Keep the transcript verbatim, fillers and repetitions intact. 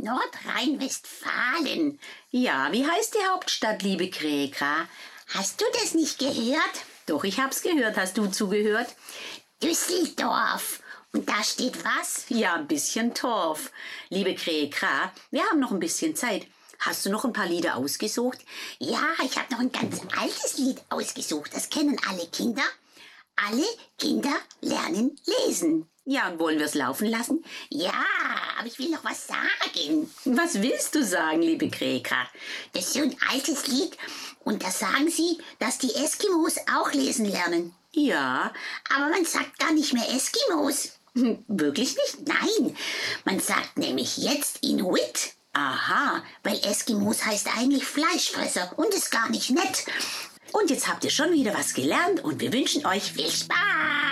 Nordrhein-Westfalen. Ja, wie heißt die Hauptstadt, liebe Kräkra? Hast du das nicht gehört? Doch, ich hab's gehört. Hast du zugehört? Düsseldorf. Und da steht was? Ja, ein bisschen Torf. Liebe Kräkra, wir haben noch ein bisschen Zeit. Hast du noch ein paar Lieder ausgesucht? Ja, ich habe noch ein ganz altes Lied ausgesucht. Das kennen alle Kinder. Alle Kinder lernen lesen. Ja, und wollen wir es laufen lassen? Ja, aber ich will noch was sagen. Was willst du sagen, liebe Kräkra? Das ist so ein altes Lied. Und da sagen sie, dass die Eskimos auch lesen lernen. Ja. Aber man sagt gar nicht mehr Eskimos. Wirklich nicht? Nein, man sagt nämlich jetzt Inuit. Aha, weil Eskimos heißt eigentlich Fleischfresser und ist gar nicht nett. Und jetzt habt ihr schon wieder was gelernt und wir wünschen euch viel Spaß.